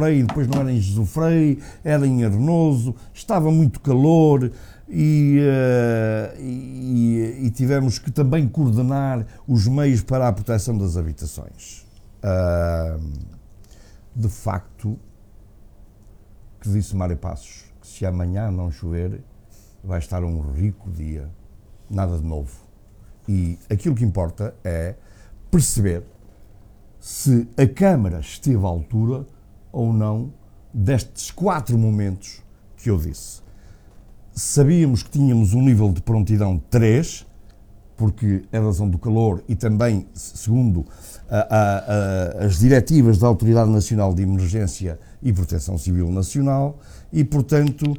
e depois não era em Gesufrei, era em Arnoso, estava muito calor e tivemos que também coordenar os meios para a proteção das habitações. De facto, que disse Mário Passos, que se amanhã não chover, vai estar um rico dia, nada de novo. E aquilo que importa é perceber se a Câmara esteve à altura ou não destes 4 momentos que eu disse. Sabíamos que tínhamos um nível de prontidão 3, porque é razão do calor e também, segundo as diretivas da Autoridade Nacional de Emergência e Proteção Civil Nacional, e, portanto,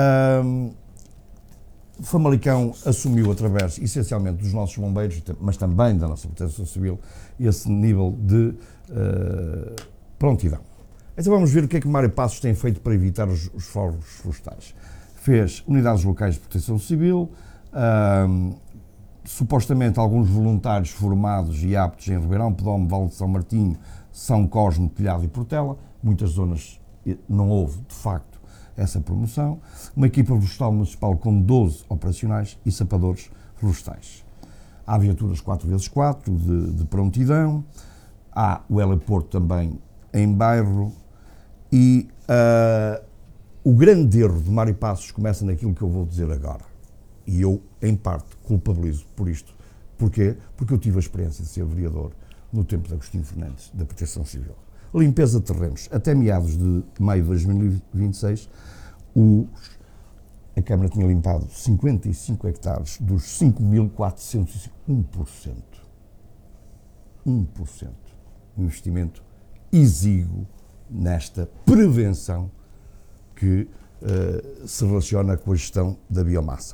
Famalicão assumiu, através, essencialmente, dos nossos bombeiros, mas também da nossa Proteção Civil, esse nível de prontidão. Então vamos ver o que é que Mário Passos tem feito para evitar os fogos florestais. Fez unidades locais de proteção civil, supostamente alguns voluntários formados e aptos em Ribeirão Pedome, Vale de São Martinho, São Cosme, Telhado e Portela. Muitas zonas não houve, de facto, essa promoção. Uma equipa florestal municipal com 12 operacionais e sapadores florestais. Há viaturas 4x4 de prontidão. Há o heliporto também em bairro. E o grande erro de Mário Passos começa naquilo que eu vou dizer agora. E eu, em parte, culpabilizo por isto. Porquê? Porque eu tive a experiência de ser vereador no tempo de Agostinho Fernandes, da Proteção Civil. Limpeza de terrenos. Até meados de maio de 2026, a Câmara tinha limpado 55 hectares dos 5.405. 1%. 1%. Um investimento exíguo nesta prevenção que se relaciona com a gestão da biomassa.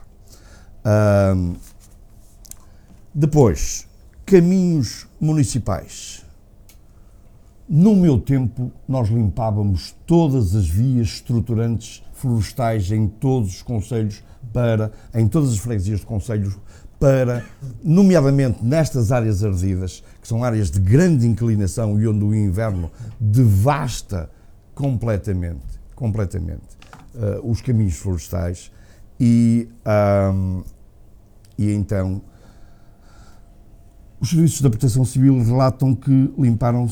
Depois, caminhos municipais. No meu tempo, nós limpávamos todas as vias estruturantes florestais em todos os concelhos, em todas as freguesias de concelhos, nomeadamente nestas áreas ardidas, que são áreas de grande inclinação e onde o inverno devasta completamente os caminhos florestais e então os serviços da Proteção Civil relatam que limparam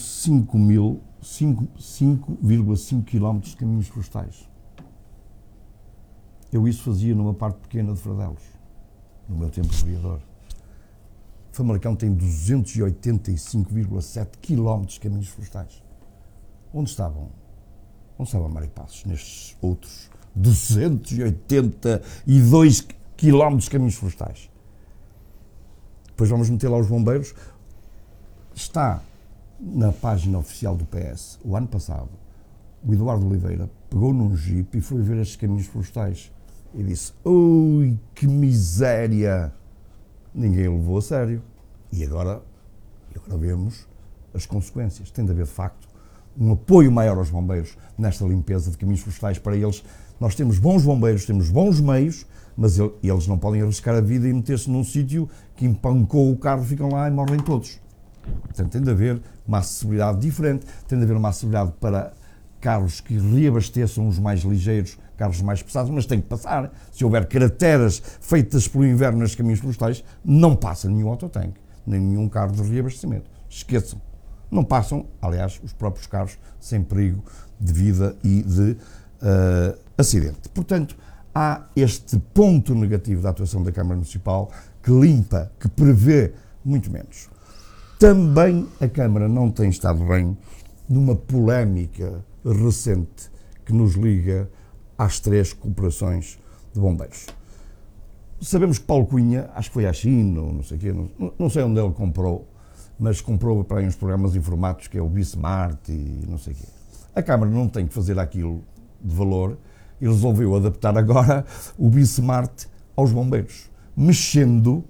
5,5 km de caminhos florestais. Eu isso fazia numa parte pequena de Fradelos, no meu tempo de vereador. Famalicão tem 285,7 km de caminhos florestais. Onde estava Mário Passos nestes outros 282 km de caminhos florestais? Depois vamos meter lá os bombeiros. Está na página oficial do PS, o ano passado, o Eduardo Oliveira pegou num jipe e foi ver estes caminhos florestais e disse: ui, que miséria! Ninguém o levou a sério. E agora vemos as consequências. Tem de haver, de facto, um apoio maior aos bombeiros nesta limpeza de caminhos florestais. Para eles, nós temos bons bombeiros, temos bons meios, mas eles não podem arriscar a vida e meter-se num sítio que empancou o carro, ficam lá e morrem todos. Portanto, tem de haver uma acessibilidade diferente, tem de haver uma acessibilidade para carros que reabasteçam os mais ligeiros, carros mais pesados, mas tem que passar. Se houver crateras feitas pelo inverno nos caminhos florestais, não passa nenhum autotanque, nem nenhum carro de reabastecimento. Esqueçam. Não passam, aliás, os próprios carros sem perigo de vida e de acidente. Portanto, há este ponto negativo da atuação da Câmara Municipal que limpa, que prevê muito menos. Também a Câmara não tem estado bem numa polémica recente que nos liga às 3 corporações de bombeiros. Sabemos que Paulo Cunha, acho que foi à China, não sei o quê, não sei onde ele comprou, mas comprou para aí uns programas informáticos que é o Bismart e não sei o quê. A Câmara não tem que fazer aquilo de valor e resolveu adaptar agora o Bismart aos bombeiros, mexendo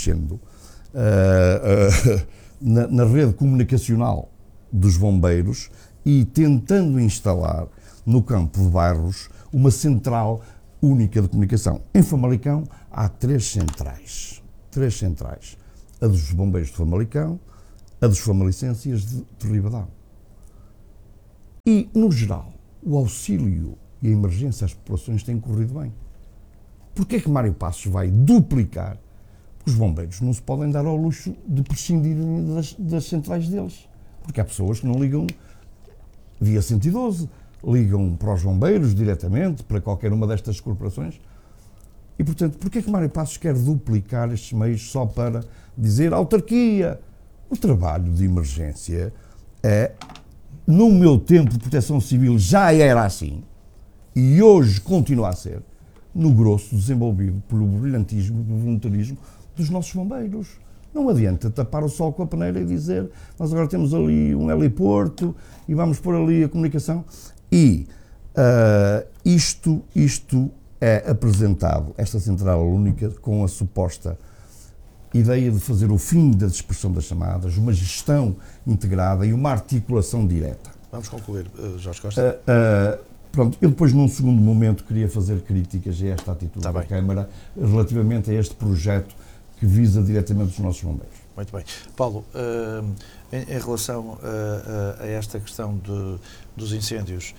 na rede comunicacional dos bombeiros e tentando instalar no campo de bairros uma central única de comunicação. Em Famalicão há 3 centrais. A dos bombeiros de Famalicão, a dos famalicenses e as de Ribadão. E, no geral, o auxílio e a emergência às populações têm corrido bem. Porquê é que Mário Passos vai duplicar? Os bombeiros não se podem dar ao luxo de prescindir das centrais deles. Porque há pessoas que não ligam via 112, ligam para os bombeiros diretamente, para qualquer uma destas corporações. E, portanto, porquê é que Mário Passos quer duplicar estes meios só para dizer autarquia? O trabalho de emergência é, no meu tempo de proteção civil já era assim, e hoje continua a ser, no grosso, desenvolvido pelo brilhantismo, pelo voluntarismo dos nossos bombeiros. Não adianta tapar o sol com a peneira e dizer nós agora temos ali um heliporto e vamos pôr ali a comunicação. E isto é apresentado, esta central única, com a suposta ideia de fazer o fim da dispersão das chamadas, uma gestão integrada e uma articulação direta. Vamos concluir, Jorge Costa. Pronto, eu depois, num segundo momento, queria fazer críticas a esta atitude da Câmara relativamente a este projeto que visa diretamente os nossos bombeiros. Muito bem. Paulo, em relação a esta questão dos incêndios,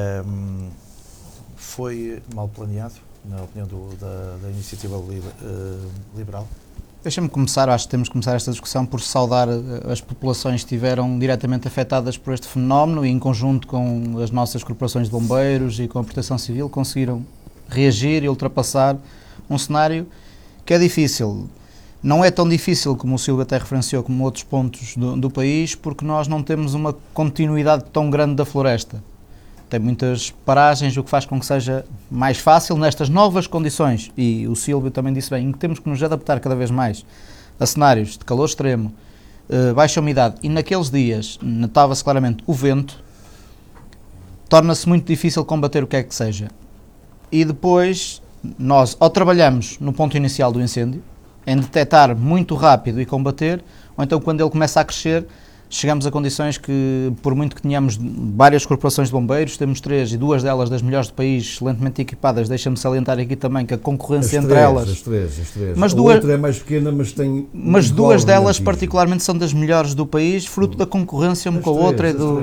foi mal planeado, na opinião da Iniciativa Liberal? Deixa-me começar, acho que temos que começar esta discussão por saudar as populações que estiveram diretamente afetadas por este fenómeno e, em conjunto com as nossas corporações de bombeiros e com a Proteção Civil, conseguiram reagir e ultrapassar um cenário que é difícil. Não é tão difícil, como o Silvio até referenciou, como outros pontos do país, porque nós não temos uma continuidade tão grande da floresta. Tem muitas paragens, o que faz com que seja mais fácil nestas novas condições, e o Silvio também disse bem, em que temos que nos adaptar cada vez mais a cenários de calor extremo, baixa umidade, e naqueles dias notava-se claramente o vento, torna-se muito difícil combater o que é que seja. E depois, nós, ou trabalhamos no ponto inicial do incêndio, em detectar muito rápido e combater, ou então quando ele começa a crescer, chegamos a condições que, por muito que tenhamos várias corporações de bombeiros, temos 3 e 2 delas das melhores do país, excelentemente equipadas, deixa-me salientar aqui também que a concorrência entre elas... As três. Mas a outra é mais pequena, mas tem... Mas 2 delas particularmente são das melhores do país, fruto da concorrência uma com a outra e do...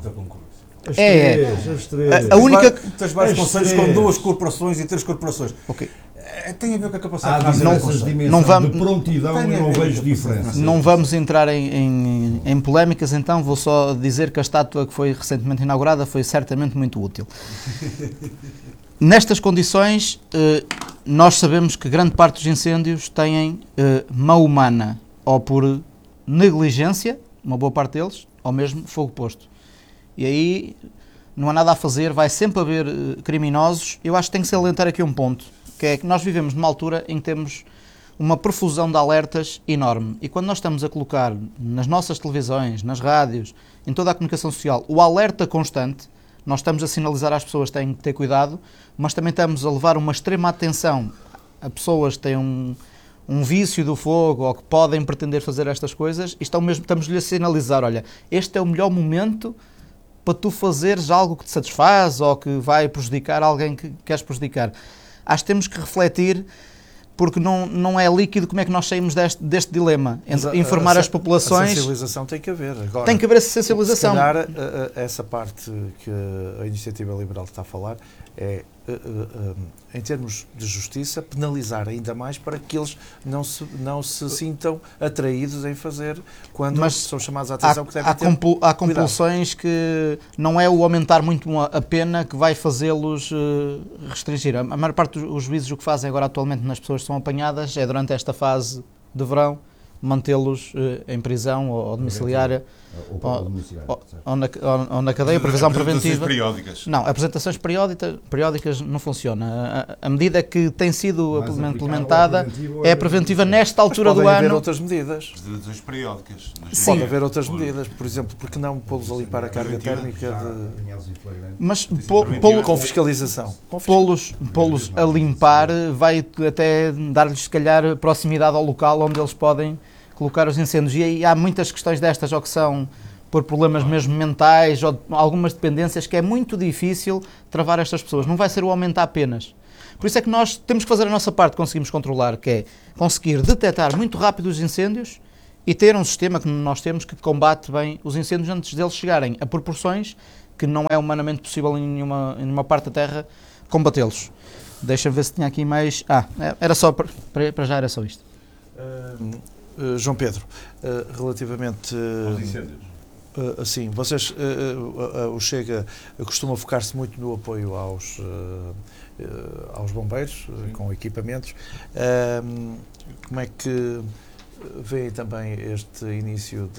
As três. A única... Tens vários conselhos com 2 corporações e 3 corporações. Ok. Tem a ver com a capacidade de não vamos, de prontidão e não vejo diferença. Não vamos entrar em polémicas, então vou só dizer que a estátua que foi recentemente inaugurada foi certamente muito útil. Nestas condições, nós sabemos que grande parte dos incêndios têm mão humana, ou por negligência, uma boa parte deles, ou mesmo fogo posto. E aí não há nada a fazer, vai sempre haver criminosos. Eu acho que tem que salientar aqui um ponto, que é que nós vivemos numa altura em que temos uma profusão de alertas enorme. E quando nós estamos a colocar nas nossas televisões, nas rádios, em toda a comunicação social, o alerta constante, nós estamos a sinalizar às pessoas que têm que ter cuidado, mas também estamos a levar uma extrema atenção a pessoas que têm um vício do fogo ou que podem pretender fazer estas coisas, e estamos-lhe a sinalizar, olha, este é o melhor momento para tu fazeres algo que te satisfaz ou que vai prejudicar alguém que queres prejudicar. Acho que temos que refletir, porque não é líquido como é que nós saímos deste dilema. Informar as populações... A sensibilização tem que haver. Agora, tem que haver essa sensibilização. Se calhar, essa parte que a Iniciativa Liberal está a falar é, em termos de justiça, penalizar ainda mais para que eles não se sintam atraídos em fazer quando são chamados à atenção que devem ter há compulsões que não é o aumentar muito a pena que vai fazê-los restringir. A maior parte dos juízes o que fazem agora atualmente nas pessoas que são apanhadas é durante esta fase de verão mantê-los em prisão ou domiciliária ou na cadeia, previsão preventiva. Periódicas. Não, apresentações periódicas não funciona. A medida que tem sido implementada é preventiva nesta altura do ano. Pode haver outras medidas. Apresentações periódicas. Pode haver outras medidas, por exemplo, porque não pô-los a limpar a carga térmica mas com fiscalização. Pô-los a limpar vai até dar-lhes, se calhar, proximidade ao local onde eles podem colocar os incêndios. E aí há muitas questões destas, ou que são por problemas mesmo mentais, ou algumas dependências, que é muito difícil travar estas pessoas. Não vai ser o aumentar apenas. Por isso é que nós temos que fazer a nossa parte, conseguimos controlar, que é conseguir detectar muito rápido os incêndios e ter um sistema que nós temos que combate bem os incêndios antes deles chegarem a proporções que não é humanamente possível em nenhuma parte da Terra combatê-los. Deixa-me ver se tinha aqui mais... era só, para já era só isto. João Pedro, relativamente... aos incêndios. Assim, vocês, o Chega costuma focar-se muito no apoio aos bombeiros, com equipamentos. Como é que veem também este início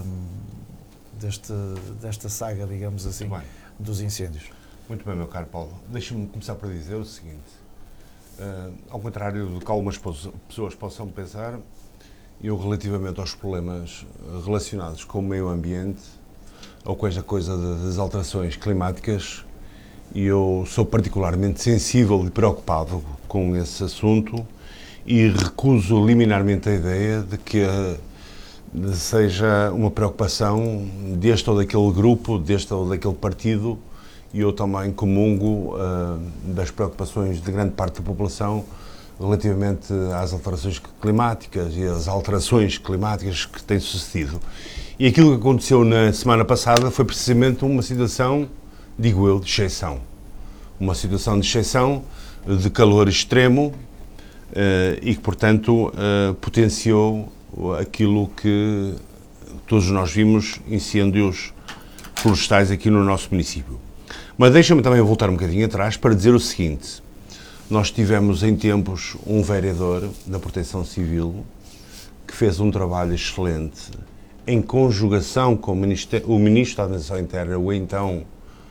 desta saga, digamos assim, dos incêndios? Muito bem, meu caro Paulo. Deixa-me começar por dizer o seguinte. Ao contrário do que algumas pessoas possam pensar, eu, relativamente aos problemas relacionados com o meio ambiente, ou com esta coisa das alterações climáticas, eu sou particularmente sensível e preocupado com esse assunto e recuso liminarmente a ideia de que seja uma preocupação deste ou daquele grupo, deste ou daquele partido, e eu também comungo das preocupações de grande parte da população relativamente às alterações climáticas e às alterações climáticas que têm sucedido. E aquilo que aconteceu na semana passada foi precisamente uma situação, digo eu, de exceção. Uma situação de exceção, de calor extremo, e que, portanto, potenciou aquilo que todos nós vimos, incêndios florestais aqui no nosso município. Mas deixa-me também voltar um bocadinho atrás para dizer o seguinte. Nós tivemos em tempos um vereador da Proteção Civil que fez um trabalho excelente em conjugação com o Ministro da Administração Interna, o então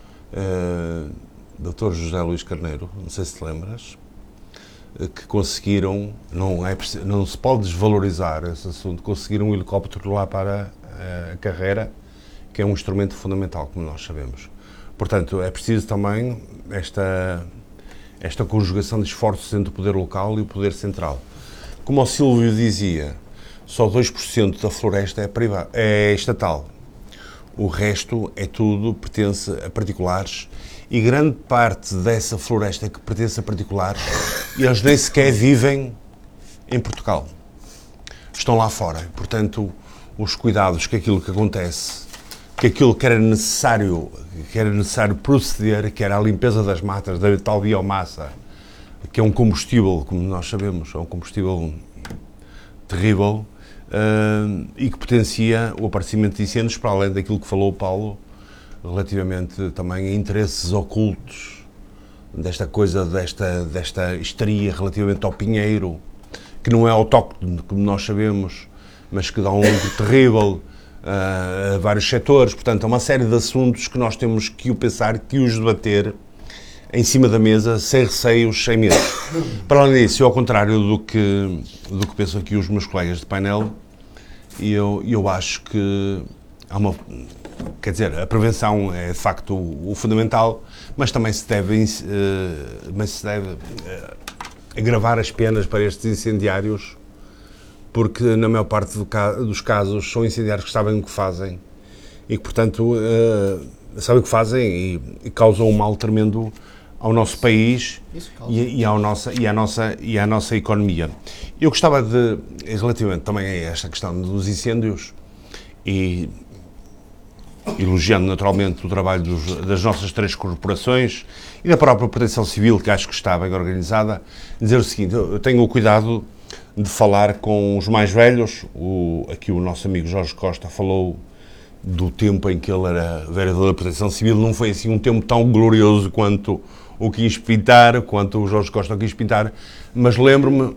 Dr. José Luís Carneiro, não sei se te lembras, que conseguiram, não se pode desvalorizar esse assunto, conseguiram um helicóptero lá para a carreira, que é um instrumento fundamental, como nós sabemos. Portanto, é preciso também esta conjugação de esforços entre o poder local e o poder central. Como o Silvio dizia, só 2% da floresta é estatal. O resto é tudo, pertence a particulares, e grande parte dessa floresta que pertence a particulares, eles nem sequer vivem em Portugal. Estão lá fora. Portanto, os cuidados que aquilo que acontece, que aquilo que era necessário proceder, que era a limpeza das matas, da tal biomassa, que é um combustível, como nós sabemos, é um combustível terrível, e que potencia o aparecimento de incêndios, para além daquilo que falou o Paulo, relativamente também a interesses ocultos, desta coisa, desta histeria relativamente ao pinheiro, que não é autóctone, como nós sabemos, mas que dá um lucro terrível a vários setores. Portanto, há uma série de assuntos que nós temos que o pensar, que os debater em cima da mesa, sem receios, sem medo. Para além disso, ao contrário do que pensam aqui os meus colegas de painel, eu acho que há uma... Quer dizer, a prevenção é de facto o fundamental, mas também se deve agravar as penas para estes incendiários, porque na maior parte dos casos são incendiários que sabem o que fazem e que, portanto, sabem o que fazem e causam um mal tremendo ao nosso país e à nossa economia. Eu gostava de, relativamente também a esta questão dos incêndios, e elogiando naturalmente o trabalho das nossas 3 corporações e da própria Proteção Civil, que acho que está bem organizada, dizer o seguinte: eu tenho o cuidado de falar com os mais velhos. Aqui o nosso amigo Jorge Costa falou do tempo em que ele era vereador da Proteção Civil. Não foi assim um tempo tão glorioso quanto o quis pintar, quanto o Jorge Costa quis pintar, mas lembro-me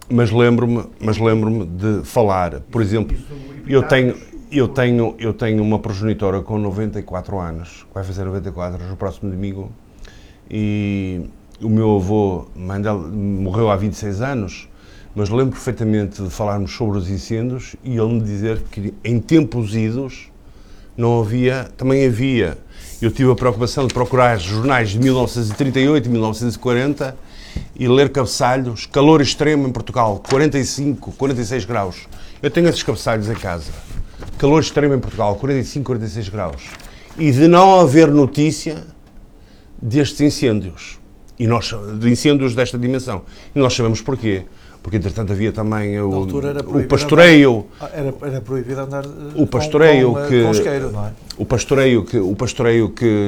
de falar, por exemplo, eu tenho uma progenitora com 94 anos, que vai fazer 94 no próximo domingo, e o meu avô, mãe dela, morreu há 26 anos, mas lembro perfeitamente de falarmos sobre os incêndios e ele me dizer que em tempos idos não havia, também havia. Eu tive a preocupação de procurar jornais de 1938 e 1940 e ler cabeçalhos: calor extremo em Portugal, 45, 46 graus. Eu tenho esses cabeçalhos em casa. Calor extremo em Portugal, 45, 46 graus. E de não haver notícia destes incêndios. De incêndios desta dimensão. E nós sabemos porquê. porque entretanto havia também Na altura era o proibido pastoreio, Era proibido andar o pastoreio com isqueiro, não é? o pastoreio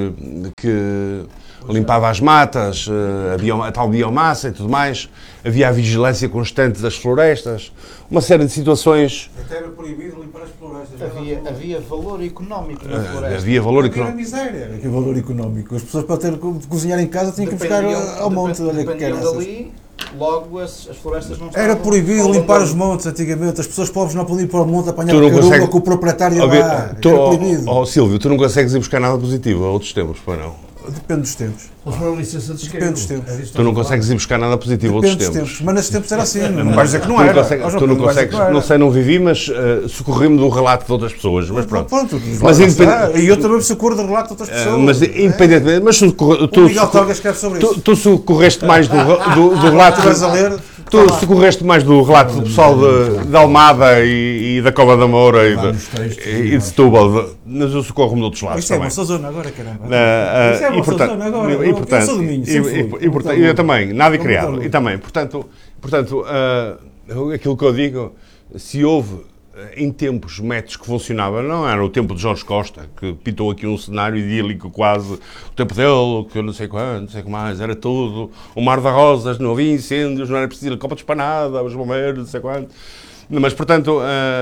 que limpava as matas, a tal biomassa e tudo mais, havia a vigilância constante das florestas, uma série de situações. Até era proibido limpar as florestas. Havia valor económico na floresta. Havia valor Era económico. miséria, era que valor económico. As pessoas para ter de cozinhar em casa tinham que buscar ao monte. Olha que era dali, logo as florestas não estavam... Era proibido limpar os montes antigamente. As pessoas pobres não podiam ir para o monte apanhar Tu não caruba consegue- com o proprietário lá. Era proibido. Silvio, tu não consegues ir buscar nada positivo a outros tempos, pois não? Depende dos tempos. Eles foram licença de Depende dos tempos. Tu não consegues ir buscar nada positivo a outros Depende dos tempos. tempos. Mas nesses tempos era assim. Não Vais vais dizer que não Tu não era. consegues, Ó, João tu não Pedro, vais dizer consegues, que não sei, não vivi, mas socorri-me do relato de outras pessoas, mas pronto. Mas Mas e eu também me socorro de relato de outras pessoas. Mas independentemente, mas O Miguel Torga escreve sobre isso. tu socorreste mais do relato. Tu vais a ler. Tu socorreste mais do relato do pessoal de Almada e da Cova da Moura e Vários textos, de Setúbal, mas eu socorro-me de outros lados Isto é também. uma sua zona agora, caramba. E Isso é uma portanto, zona agora. e Eu portanto, sou do Minho, sempre fui. e portanto, eu também, nada é Como criado. tal. E também, portanto, aquilo que eu digo, se houve em tempos métodos que funcionavam, não era o tempo de Jorge Costa, que pintou aqui um cenário idílico quase, o tempo dele, que eu não sei quanto, não sei o que mais, era tudo, o Mar da Rosas, não havia incêndios, não era preciso helicóptero de espanada, os bombeiros, não sei quanto. Mas, portanto,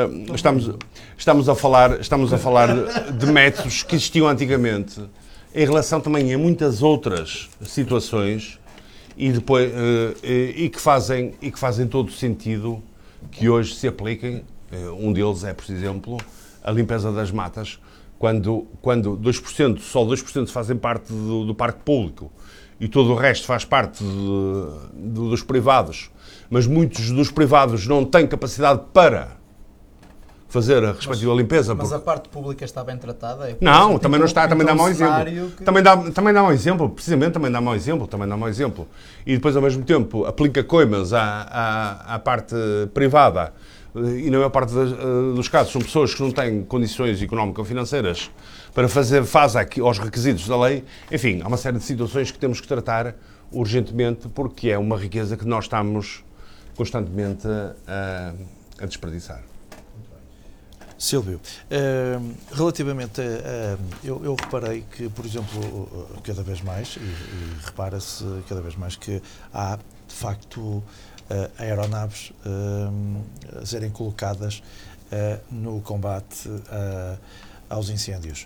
estamos a falar de métodos que existiam antigamente, em relação também a muitas outras situações, e depois e que fazem todo o sentido que hoje se apliquem. Um deles é, por exemplo, a limpeza das matas, quando 2%, só 2% fazem parte do parque público e todo o resto faz parte dos privados, mas muitos dos privados não têm capacidade para fazer a respectiva limpeza. Mas a parte pública está bem tratada? Não, também não está, também dá mau exemplo. Que... Também dá mau exemplo, precisamente também dá mau exemplo. E depois, ao mesmo tempo, aplica coimas à parte privada. E na maior parte dos casos são pessoas que não têm condições económico-financeiras para fazer face aos requisitos da lei. Enfim, há uma série de situações que temos que tratar urgentemente, porque é uma riqueza que nós estamos constantemente a desperdiçar. Silvio, relativamente eu reparei que, por exemplo, cada vez mais, e repara-se cada vez mais que há, de facto, aeronaves a serem colocadas no combate aos incêndios.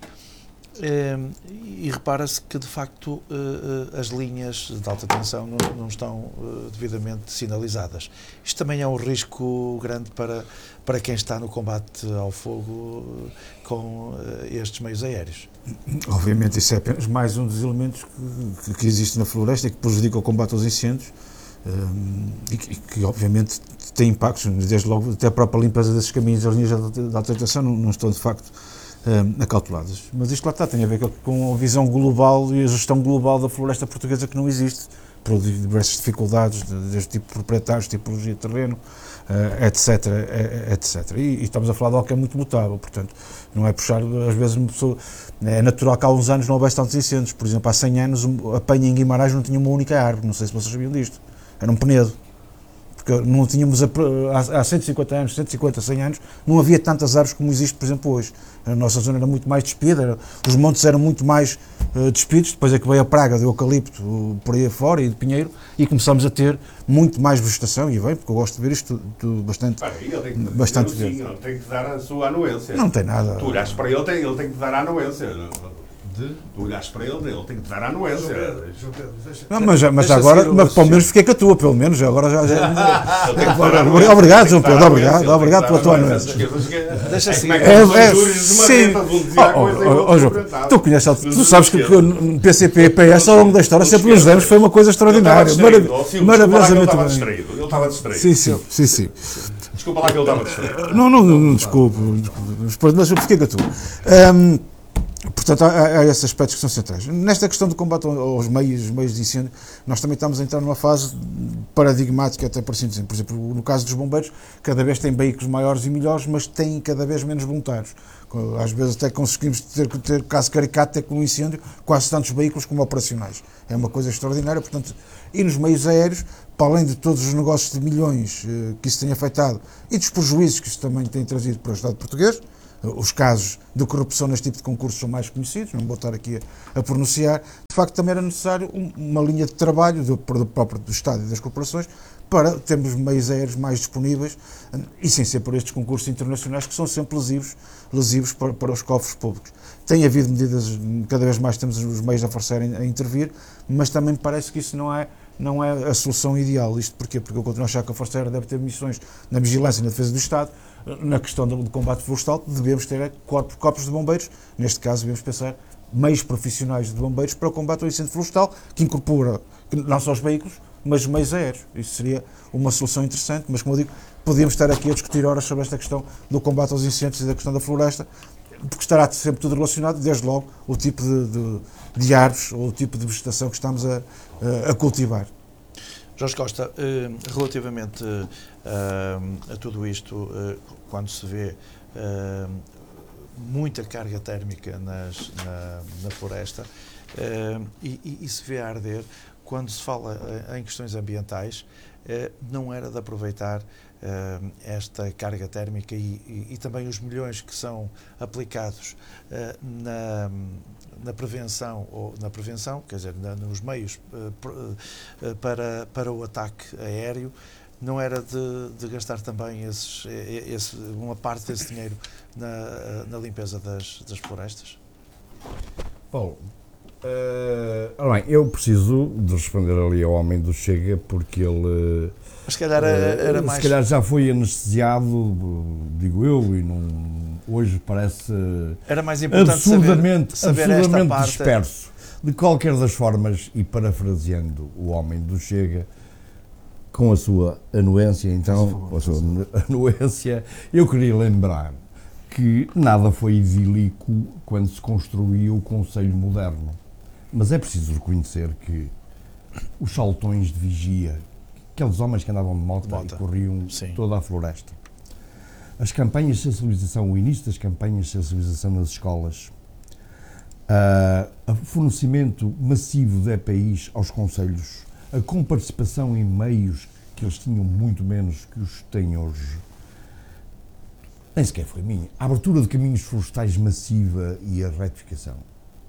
E repara-se que, de facto, as linhas de alta tensão não estão devidamente sinalizadas. Isto também é um risco grande para quem está no combate ao fogo com estes meios aéreos. Obviamente, isso é apenas mais um dos elementos que existe na floresta e que prejudica o combate aos incêndios e que, obviamente, tem impactos, desde logo, até a própria limpeza desses caminhos e as linhas de alta tensão não estão, de facto, acauteladas. Mas isto lá está, tem a ver com a visão global e a gestão global da floresta portuguesa que não existe, por diversas dificuldades, deste tipo de proprietários, tipologia de terreno, etc, etc. E estamos a falar de algo que é muito mutável, portanto, não é puxar, às vezes, uma pessoa, é natural que há uns anos não houvesse tantos incêndios. Por exemplo, há 100 anos a penha em Guimarães não tinha uma única árvore, não sei se vocês sabiam disto, era um penedo. Porque não tínhamos, há 150 anos, 150, 100 anos, não havia tantas árvores como existe, por exemplo, hoje. A nossa zona era muito mais despida, os montes eram muito mais despidos, depois é que veio a praga de eucalipto por aí afora e de pinheiro, e começamos a ter muito mais vegetação, e bem, porque eu gosto de ver isto tudo bastante verde. Ele tem que dar a sua anuência. Não tem nada. Tu olhaste para ele tem que dar a anuência. Tu olhaste para ele tem que dar a anuência. Não, mas agora, pelo menos fiquei com a tua, pelo menos. Agora já. Obrigado, João Pedro, obrigado pela tua anuência. Deixa assim. Sim. João, tu conheces, tu sabes que o PCP e PS ao longo da história sempre nos demos, foi uma coisa extraordinária. Maravilhosamente bem. Ele estava distraído. Sim. Desculpa lá que ele estava distraído. Não, desculpe. Mas fiquei com a tua. Portanto, há esses aspectos que são centrais. Nesta questão do combate aos meios de incêndio, nós também estamos a entrar numa fase paradigmática, até por assim dizer. Por exemplo, no caso dos bombeiros, cada vez têm veículos maiores e melhores, mas têm cada vez menos voluntários. Às vezes até conseguimos ter caso caricato, até com um incêndio, quase tantos veículos como operacionais. É uma coisa extraordinária, portanto, e nos meios aéreos, para além de todos os negócios de milhões que isso tem afetado e dos prejuízos que isso também tem trazido para o Estado português, os casos de corrupção neste tipo de concursos são mais conhecidos, não vou estar aqui a pronunciar. De facto, também era necessário uma linha de trabalho do próprio do Estado e das corporações para termos meios aéreos mais disponíveis e sem ser por estes concursos internacionais que são sempre lesivos para os cofres públicos. Tem havido medidas, cada vez mais temos os meios da Força Aérea a intervir, mas também me parece que isso não é a solução ideal. Isto porquê? Porque eu continuo a achar que a Força Aérea deve ter missões na vigilância e na defesa do Estado. Na questão do combate florestal, devemos ter corpos de bombeiros, neste caso devemos pensar meios profissionais de bombeiros para o combate ao incêndio florestal, que incorpora não só os veículos, mas os meios aéreos. Isso seria uma solução interessante, mas como eu digo, podíamos estar aqui a discutir horas sobre esta questão do combate aos incêndios e da questão da floresta, porque estará sempre tudo relacionado, desde logo, o tipo de árvores ou o tipo de vegetação que estamos a cultivar. Jorge Costa, relativamente a tudo isto, quando se vê muita carga térmica na floresta e se vê a arder, quando se fala em questões ambientais, não era de aproveitar esta carga térmica e também os milhões que são aplicados na prevenção, quer dizer, nos meios para o ataque aéreo, não era de gastar também uma parte desse dinheiro na limpeza das florestas? Paulo, ora bem, eu preciso de responder ali ao homem do Chega, porque ele mas se calhar era mais... Se calhar já foi anestesiado, digo eu, e hoje parece era mais importante absurdamente esta parte... disperso. De qualquer das formas, e parafraseando o homem do Chega, com a sua anuência, então, com a sua anuência, eu queria lembrar que nada foi idílico quando se construiu o Conselho Moderno. Mas é preciso reconhecer que os saltões de vigia, aqueles homens que andavam de moto e corriam toda a floresta, as campanhas de sensibilização, o início das campanhas de sensibilização nas escolas, o fornecimento massivo de EPIs aos concelhos, a comparticipação em meios que eles tinham muito menos que os têm hoje, nem sequer foi minha. A abertura de caminhos florestais massiva e a retificação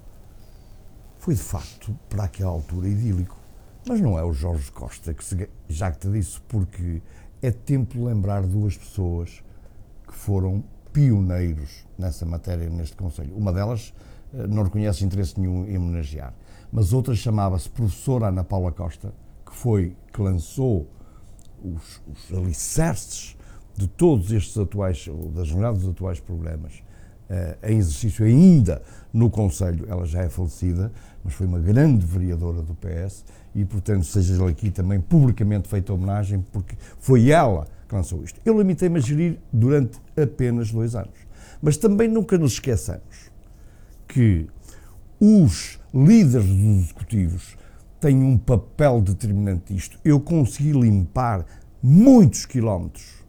foi, de facto, para aquela altura idílico. Mas não é o Jorge Costa, já que te disse, porque é tempo de lembrar duas pessoas que foram pioneiros nessa matéria, neste Conselho. Uma delas não reconhece interesse nenhum em homenagear, mas outra chamava-se professora Ana Paula Costa, que lançou os alicerces de todos estes atuais, ou da jornada dos atuais programas, em exercício ainda no Conselho. Ela já é falecida, mas foi uma grande vereadora do PS e, portanto, seja aqui também publicamente feita homenagem, porque foi ela que lançou isto. Eu limitei-me a gerir durante apenas 2 anos. Mas também nunca nos esqueçamos que os líderes dos executivos têm um papel determinante nisto. Eu consegui limpar muitos quilómetros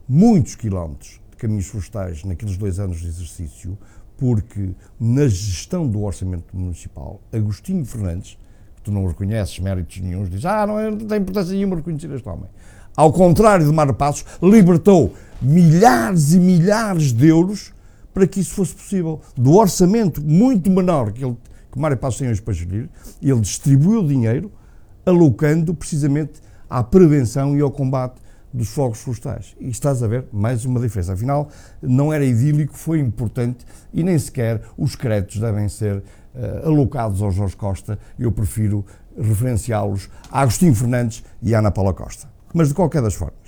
de caminhos florestais naqueles 2 anos de exercício, porque na gestão do orçamento municipal, Agostinho Fernandes, que tu não reconheces méritos nenhuns, diz, não tem importância nenhuma reconhecer este homem. Ao contrário de Mário Passos, libertou milhares e milhares de euros para que isso fosse possível. Do orçamento muito menor que Mário Passos tem hoje para gerir, ele distribuiu o dinheiro, alocando precisamente à prevenção e ao combate dos fogos florestais. E estás a ver mais uma diferença. Afinal, não era idílico, foi importante e nem sequer os créditos devem ser alocados ao Jorge Costa. Eu prefiro referenciá-los a Agostinho Fernandes e a Ana Paula Costa. Mas de qualquer das formas,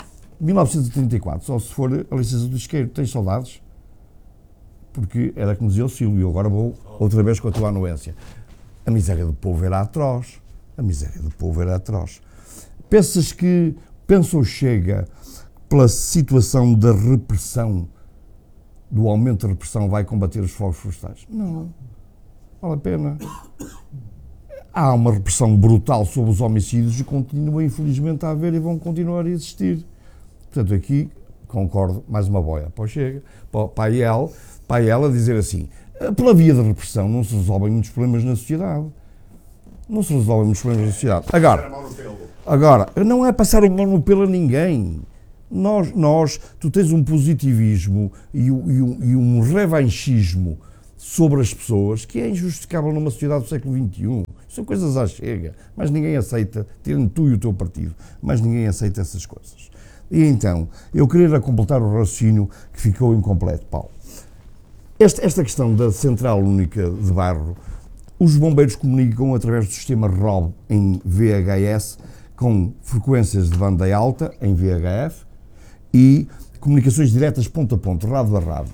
1934, só se for a licença do isqueiro, tens saudades? Porque era como dizia o Silvio, e agora vou outra vez com a tua anuência. A miséria do povo era atroz. A miséria do povo era atroz. Pensa o Chega, pela situação da repressão do aumento da repressão vai combater os fogos florestais? Não. Vale a pena. Há uma repressão brutal sobre os homicídios e continua, infelizmente, a haver e vão continuar a existir. Portanto, aqui concordo, mais uma boia para o Chega, para a IEL a dizer assim, pela via da repressão não se resolvem muitos problemas na sociedade. Não se resolvem muitos problemas na sociedade. Agora, não é passar a mão no pelo a ninguém. Tu tens um positivismo e um revanchismo sobre as pessoas que é injustificável numa sociedade do século XXI. São coisas à Chega, mas ninguém aceita, tirando tu e o teu partido, mas ninguém aceita essas coisas. E então, eu queria completar o raciocínio que ficou incompleto, Paulo. Esta questão da Central Única de Bairro, os bombeiros comunicam através do sistema ROB em VHS com frequências de banda alta em VHF e comunicações diretas ponto a ponto, rado a rado.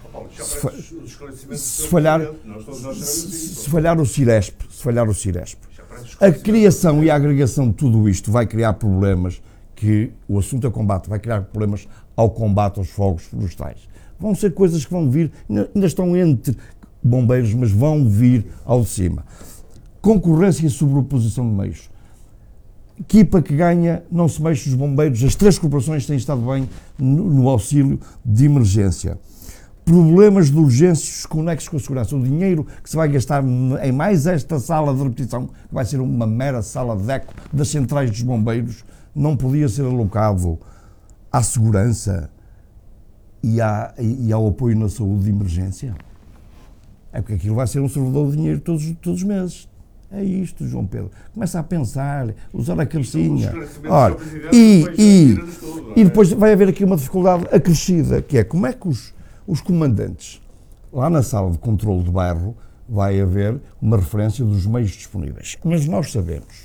Se falhar o Ciresp, a criação e a agregação de tudo isto vai criar problemas que o assunto é combate, vai criar problemas ao combate aos fogos florestais. Vão ser coisas que vão vir, ainda estão entre bombeiros, mas vão vir ao de cima. Concorrência e sobreposição de meios. Equipa que ganha, não se mexe os bombeiros, as 3 corporações têm estado bem no auxílio de emergência. Problemas de urgências conexos com a segurança. O dinheiro que se vai gastar em mais esta sala de repetição, que vai ser uma mera sala de eco das centrais dos bombeiros, não podia ser alocado à segurança e ao apoio na saúde de emergência? É porque aquilo vai ser um servidor de dinheiro todos os meses. É isto, João Pedro. Começa a pensar, usar a cabecinha. Ora, e depois vai haver aqui uma dificuldade acrescida, que é como é que os comandantes, lá na sala de controle do bairro, vai haver uma referência dos meios disponíveis. Mas nós sabemos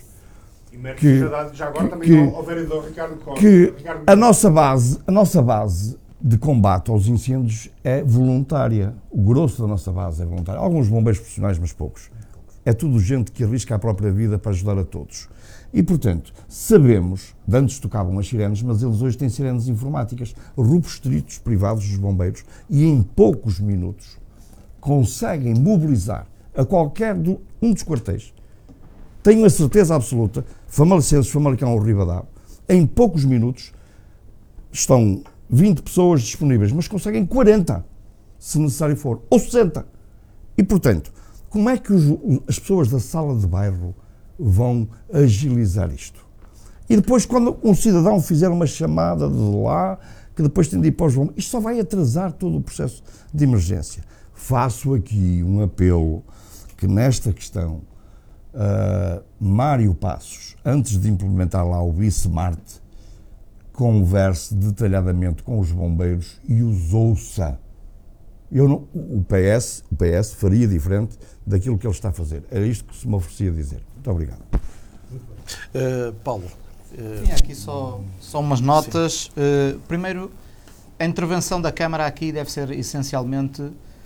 que a nossa base de combate aos incêndios é voluntária. O grosso da nossa base é voluntária. Alguns bombeiros profissionais, mas poucos. É tudo gente que arrisca a própria vida para ajudar a todos. E, portanto, sabemos, de antes tocavam as sirenes, mas eles hoje têm sirenes informáticas, restritos privados dos bombeiros, e em poucos minutos conseguem mobilizar a qualquer um dos quartéis. Tenho a certeza absoluta, Famalichenses, Famalicão ou Ribadavia, em poucos minutos estão 20 pessoas disponíveis, mas conseguem 40, se necessário for, ou 60. E, portanto, como é que as pessoas da sala de bairro vão agilizar isto? E depois, quando um cidadão fizer uma chamada de lá, que depois tem de ir para os bombeiros, isto só vai atrasar todo o processo de emergência. Faço aqui um apelo que nesta questão, Mário Passos, antes de implementar lá o BISMART, converse detalhadamente com os bombeiros e os ouça. O PS faria diferente daquilo que ele está a fazer. Era isto que se me oferecia a dizer. Muito obrigado. Paulo. Sim, aqui só umas notas. Primeiro, a intervenção da Câmara aqui deve ser essencialmente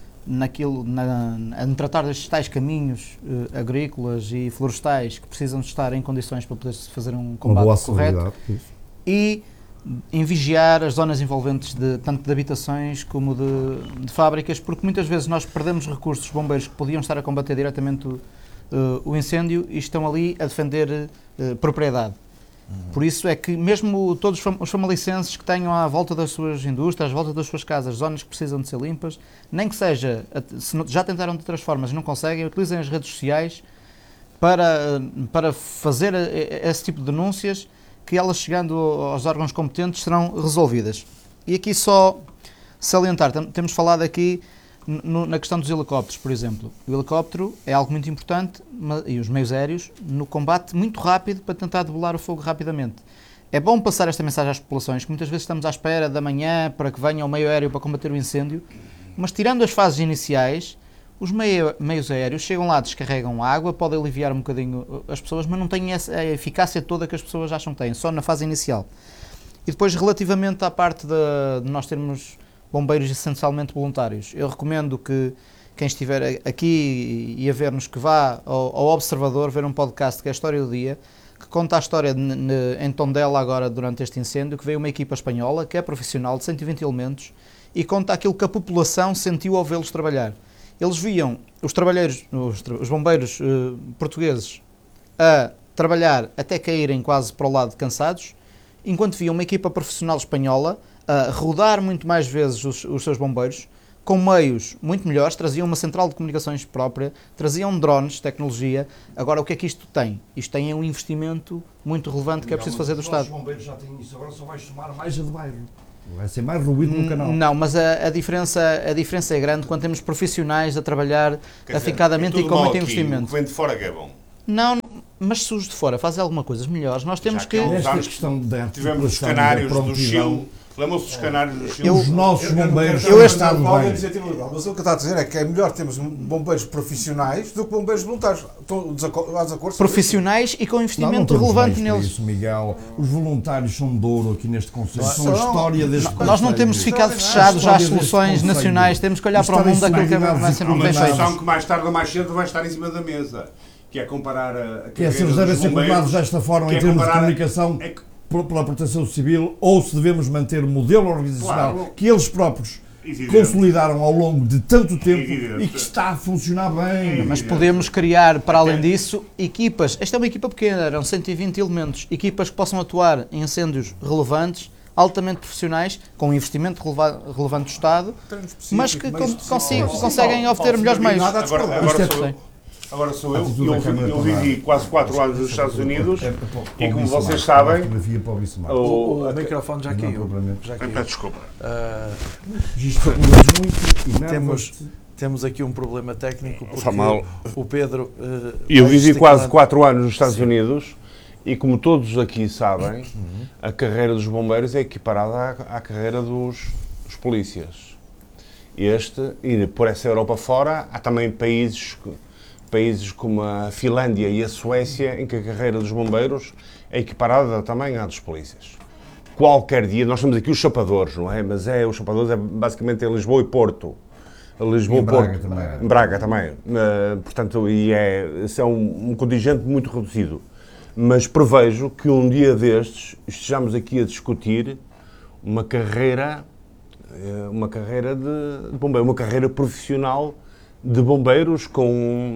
em tratar destes tais caminhos agrícolas e florestais que precisam de estar em condições para poder fazer um combate correto e em vigiar as zonas envolventes tanto de habitações como de fábricas, porque muitas vezes nós perdemos recursos bombeiros que podiam estar a combater diretamente o incêndio e estão ali a defender propriedade. Por isso é que mesmo todos os famalicenses que tenham à volta das suas indústrias, à volta das suas casas, zonas que precisam de ser limpas, nem que seja, se já tentaram de outras formas e não conseguem, utilizem as redes sociais para fazer esse tipo de denúncias, que elas chegando aos órgãos competentes serão resolvidas. E aqui só salientar, temos falado aqui na questão dos helicópteros, por exemplo. O helicóptero é algo muito importante, e os meios aéreos, no combate muito rápido para tentar debelar o fogo rapidamente. É bom passar esta mensagem às populações, que muitas vezes estamos à espera da manhã para que venha o meio aéreo para combater o incêndio, mas tirando as fases iniciais, os meios aéreos chegam lá, descarregam água, podem aliviar um bocadinho as pessoas, mas não têm a eficácia toda que as pessoas acham que têm, só na fase inicial. E depois, relativamente à parte de nós termos bombeiros essencialmente voluntários, eu recomendo que quem estiver aqui e a ver-nos que vá ao Observador ver um podcast que é a História do Dia, que conta a história em Tondela agora durante este incêndio, que veio uma equipa espanhola que é profissional de 120 elementos e conta aquilo que a população sentiu ao vê-los trabalhar. Eles viam os bombeiros portugueses a trabalhar até caírem quase para o lado cansados, enquanto viam uma equipa profissional espanhola a rodar muito mais vezes os seus bombeiros, com meios muito melhores, traziam uma central de comunicações própria, traziam drones, tecnologia. Agora, o que é que isto tem? Isto tem um investimento muito relevante que é preciso fazer do Estado. Os bombeiros já têm isso, agora só vai somar mais a de bairro. Vai ser mais ruído no canal. Não, mas a diferença é grande quando temos profissionais a trabalhar afincadamente e com muito investimento. O que vem de fora que é bom. Não, mas se os de fora fazem alguma coisa melhores, nós temos que... Esta questão da Tivemos os articulação, canários da do prontidão, Chile. Lembram-se dos canários do Chile? os nossos bombeiros Eu estão estou a bem. iniciativa liberal, mas o que está a dizer é que é melhor termos bombeiros profissionais do que bombeiros voluntários. Estão a desacordo? Profissionais e com Não investimento temos relevante meios para neles. isso, Miguel. Os voluntários são de ouro aqui neste Conselho. São a história deste Nós não Conselho. temos ficado fechados às soluções nacionais, temos que olhar para o mundo daquilo que vai ser Há uma bem feito. discussão que mais tarde ou mais cedo vai estar em cima da mesa, que é comparar a Que é se carreira eles devem dos ser bombeiros, cobrados desta forma que em é termos de comparar- comunicação é que- pela proteção civil ou se devemos manter o modelo organizacional Claro. que eles próprios Evidente. consolidaram ao longo de tanto tempo Evidente. e que está a funcionar bem. Mas podemos criar, para além disso, equipas. Esta é uma equipa pequena, eram 120 elementos. Equipas que possam atuar em incêndios relevantes, altamente profissionais, com um investimento relevante do Estado, mas que conseguem obter melhores meios. Agora sou eu. Atitude da Câmara Eu de vivi quase 4 anos nos Estados Unidos É para e, como o Bismarck, vocês sabem, fotografia para o Bismarck. O microfone já Não, caiu. propriamente. Já caiu. Peço desculpa. Gesticulas muito e Temos aqui um problema técnico porque Está mal. o Pedro... Eu vai vivi quase gesticulando. 4 anos nos Estados Unidos e, como todos aqui sabem, a carreira dos bombeiros é equiparada à carreira dos polícias. E por essa Europa fora, há também países como a Finlândia e a Suécia em que a carreira dos bombeiros é equiparada também à dos polícias. Qualquer dia, nós temos aqui os chapadores, não é? Mas os chapadores é basicamente em Lisboa e Porto. Lisboa, E Braga Porto, também. Braga também. Portanto, é um contingente muito reduzido. Mas prevejo que um dia destes estejamos aqui a discutir uma carreira de bombeiro, uma carreira profissional de bombeiros com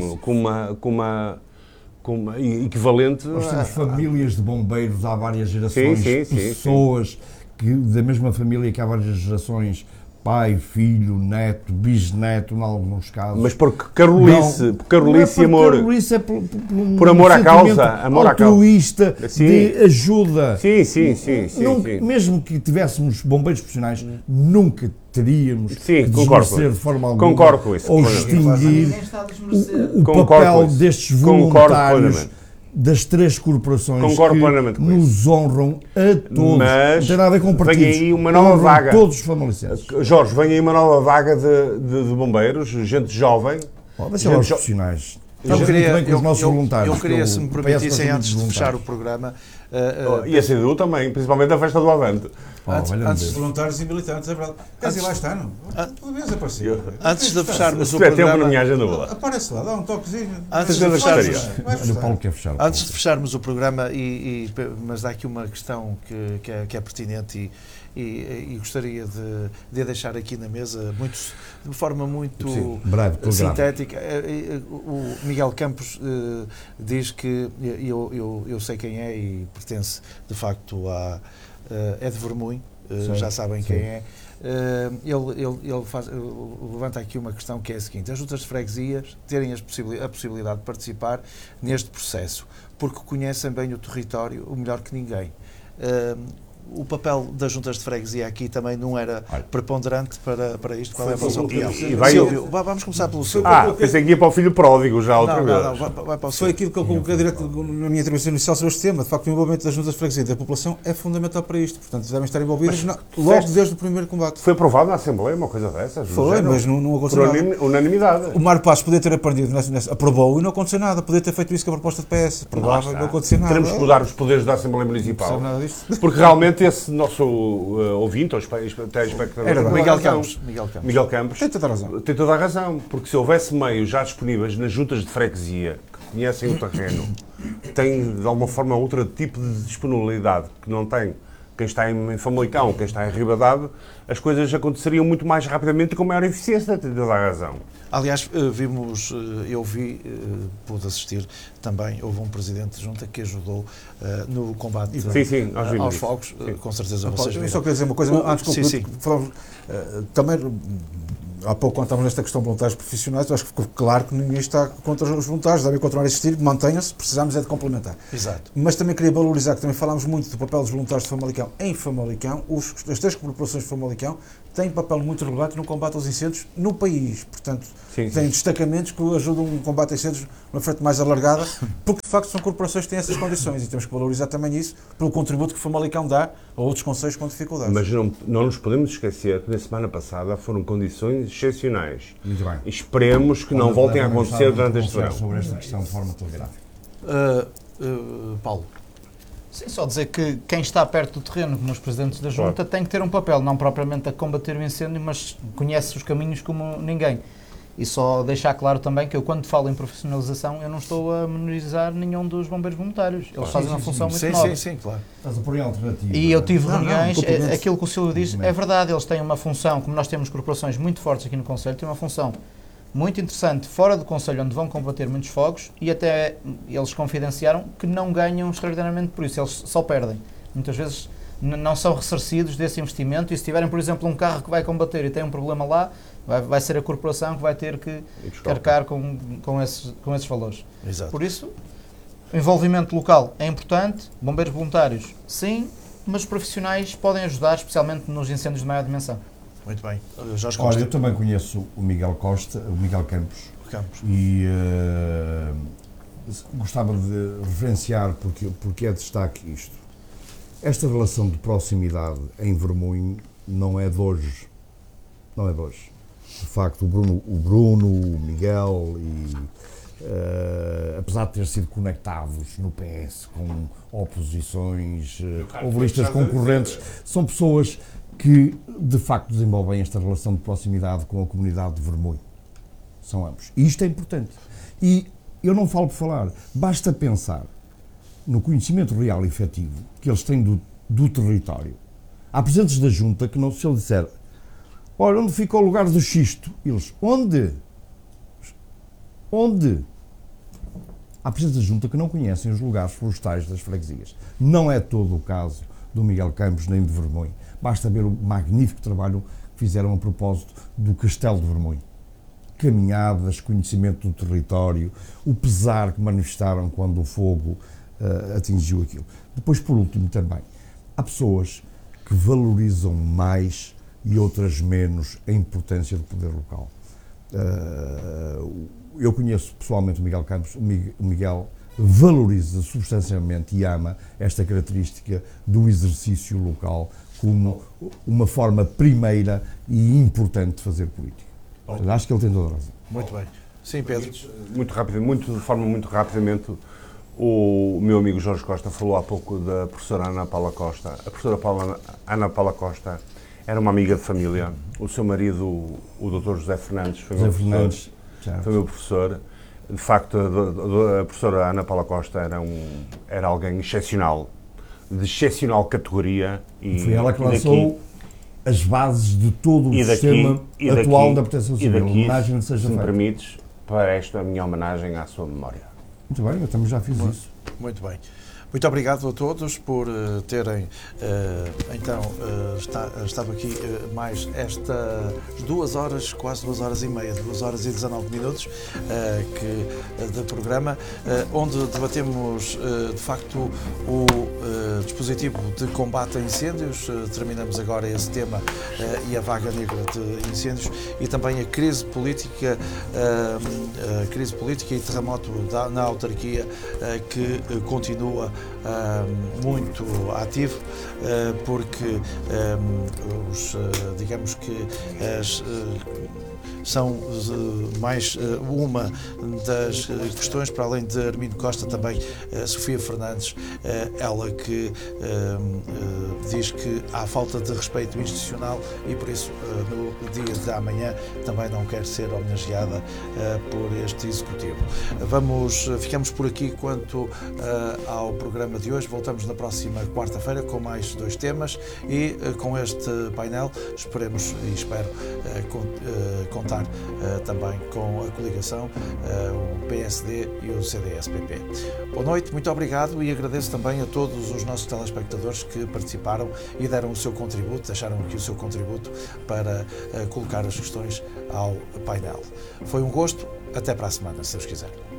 uma equivalente. Nós temos famílias de bombeiros há várias gerações, Sim. pessoas que, da mesma família que há várias gerações, pai, filho, neto, bisneto, em alguns casos. Mas porque Carolice e amor. Carolice é Por amor à causa, sentimento amor à causa. altruísta, Sim. de ajuda. Sim. Mesmo que tivéssemos bombeiros profissionais, nunca teríamos Sim, que concordo desmerecer com de forma alguma Concordo com isso. ou Plenamente. extinguir o Concordo papel com isso. destes Concordo voluntários plenamente. das três corporações Concordo que plenamente com nos honram a todos. Mas não tem nada a ver com partidos. vem aí uma nova Honram vaga. todos os famalicenses. Jorge, vem aí uma nova vaga de bombeiros, gente jovem. Deixa lá os profissionais. Eu Estamos queria, muito bem com os nossos voluntários. eu queria, se me O PS permitissem, gosta muito antes de voluntários. fechar o programa, E a CDU também, principalmente a festa do Avante. antes Voluntários e militantes, é verdade. Quer dizer, lá está, não? Toda vez aparecer. antes de fecharmos Se o tiver tempo na programa, minha agenda, vou lá. Aparece lá, dá um toquezinho. Antes de Vai fecharmos, gostar. Olha, o Paulo quer fechar. Antes de fecharmos o programa, mas há aqui uma questão que é pertinente e gostaria de deixar aqui na mesa de forma muito breve, programa. sintética. O Miguel Campos diz que eu sei quem é e pertence de facto é de Vermui, já sabem quem é. Ele levanta aqui uma questão que é a seguinte: as juntas de freguesias terem a possibilidade de participar neste processo, porque conhecem bem o território o melhor que ninguém. O papel das juntas de freguesia aqui também não era preponderante para isto. Qual é a vossa opinião? Silvio, vamos começar pelo Silvio. Pensei que ia para o filho pródigo já outra vez. Não, vai para o Foi Silvio. aquilo que eu coloquei direto na minha intervenção inicial sobre este tema. De facto, o envolvimento das juntas de freguesia e da população é fundamental para isto. Portanto, devem estar envolvidos logo desde o primeiro combate. Foi aprovado na Assembleia uma coisa dessas? Foi, mas não aconteceu Por nada. unanimidade. O Mário Passos podia ter aprendido, aprovou e não aconteceu nada. Podia ter feito isso com a proposta de PS. Aprovava e não aconteceu nada. Teremos que mudar os poderes da Assembleia Não Municipal. percebe nada disto. Porque realmente esse nosso ouvinte, ou telespectador, Era tem Miguel razão. Campos. Miguel Campos Tem toda a razão. tem toda a razão, porque se houvesse meios já disponíveis nas juntas de freguesia, que conhecem o terreno, têm de alguma forma outro tipo de disponibilidade que não tem quem está em Famalicão, quem está em Ribadave, as coisas aconteceriam muito mais rapidamente e com maior eficiência, tem toda a razão. Aliás, pude assistir também, houve um presidente de junta que ajudou no combate Sim, nós vimos aos isso. fogos, com certeza vocês Eu viram. só queria dizer uma coisa, antes de concluir, falamos, também, há pouco quando estávamos nesta questão de voluntários profissionais, eu acho que ficou claro que ninguém está contra os voluntários, devem continuar a existir, mantenham-se, precisamos é de complementar. Exato. Mas também queria valorizar, que também falámos muito do papel dos voluntários de Famalicão em Famalicão, as 3 corporações de Famalicão têm papel muito relevante no combate aos incêndios no país, portanto, têm destacamentos que ajudam no combate a incêndios numa frente mais alargada, porque de facto são corporações que têm essas condições e temos que valorizar também isso pelo contributo que Famalicão dá a outros concelhos com dificuldades. Mas não nos podemos esquecer que na semana passada foram condições excepcionais. Muito bem. Esperemos que não voltem a acontecer durante este verão. Sobre esta questão de forma telegráfica. Paulo. Sim, só dizer que quem está perto do terreno, como os presidentes da Junta, tem que ter um papel, não propriamente a combater o incêndio, mas conhece os caminhos como ninguém. E só deixar claro também que eu, quando falo em profissionalização, eu não estou a menorizar nenhum dos bombeiros voluntários. Eles fazem uma função muito nobre. Sim, claro. Estás a pôr em alternativa. E eu tive reuniões, completamente. aquilo que o Silvio diz é verdade, eles têm uma função, como nós temos corporações muito fortes aqui no Conselho, têm uma função muito interessante fora do Conselho, onde vão combater muitos fogos, e até eles confidenciaram que não ganham extraordinariamente por isso, eles só perdem. Muitas vezes não são ressarcidos desse investimento, e se tiverem, por exemplo, um carro que vai combater e tem um problema lá, vai ser a corporação que vai ter que carregar com esses valores. Exato. Por isso, o envolvimento local é importante, bombeiros voluntários sim, mas os profissionais podem ajudar, especialmente nos incêndios de maior dimensão. Muito bem. Jorge Olha, Costa. eu também conheço o Miguel Campos, Campos. e gostava de referenciar, porque é destaque isto. Esta relação de proximidade em Vermoinho não é de hoje. Não é de hoje. De facto, o Bruno, o Miguel, apesar de ter sido conectados no PS com oposições, houve listas concorrentes, são pessoas que, de facto, desenvolvem esta relação de proximidade com a comunidade de Vermoinho. São ambos. E isto é importante. E eu não falo por falar, basta pensar no conhecimento real e efetivo que eles têm do território. Há presidentes da Junta que, não, se ele disser, olha, onde fica o lugar do xisto? Eles, onde? Onde? Há presidentes da Junta que não conhecem os lugares florestais das freguesias. Não é todo o caso do Miguel Campos nem de Vermoinho. Basta ver o magnífico trabalho que fizeram a propósito do Castelo de Vermoinho. Caminhadas, conhecimento do território, o pesar que manifestaram quando o fogo atingiu aquilo. Depois, por último, também, há pessoas que valorizam mais e outras menos a importância do poder local. Eu conheço pessoalmente o Miguel Campos, o Miguel valoriza substancialmente e ama esta característica do exercício local como uma forma primeira e importante de fazer política. Acho que ele tem toda a razão. Muito bem. Sim, Pedro. De forma muito rapidamente, o meu amigo Jorge Costa falou há pouco da professora Ana Paula Costa. A professora Ana Paula Costa era uma amiga de família. O seu marido, o Dr. José Fernandes, foi meu professor. De facto, a professora Ana Paula Costa era alguém excepcional, de excepcional categoria. E foi ela que lançou as bases de todo o sistema atual da proteção civil. Homenagem que seja feita. Se me permites, para esta minha homenagem à sua memória. Muito bem, eu também já fiz isso. Muito bem. Muito obrigado a todos por terem estado aqui mais estas 2 horas, quase 2 horas e meia, 2 horas e 19 minutos de programa, onde debatemos de facto o dispositivo de combate a incêndios. Terminamos agora esse tema e a vaga negra de incêndios e também a crise política e terremoto na autarquia que continua muito ativo, porque digamos que são mais uma das questões, para além de Armindo Costa, também Sofia Fernandes, ela que diz que há falta de respeito institucional e por isso no dia de amanhã também não quer ser homenageada por este Executivo. Ficamos por aqui quanto ao programa de hoje. Voltamos na próxima quarta-feira com mais 2 temas e com este painel esperemos e espero contar também com a coligação, o PSD e o CDS-PP. Boa noite, muito obrigado e agradeço também a todos os nossos telespectadores que participaram e deram o seu contributo, deixaram aqui o seu contributo para colocar as questões ao painel. Foi um gosto, até para a semana, se Deus quiser.